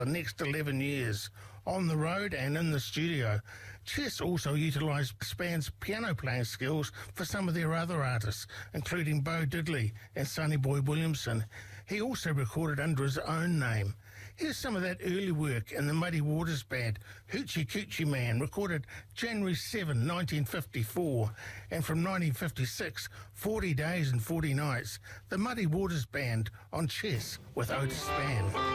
the next 11 years, on the road and in the studio. Chess also utilised Span's piano playing skills for some of their other artists, including Bo Diddley and Sonny Boy Williamson. He also recorded under his own name. Here's some of that early work in the Muddy Waters Band. Hoochie Coochie Man, recorded January 7, 1954. And from 1956, 40 Days and 40 Nights, the Muddy Waters Band on Chess with Otis Spann.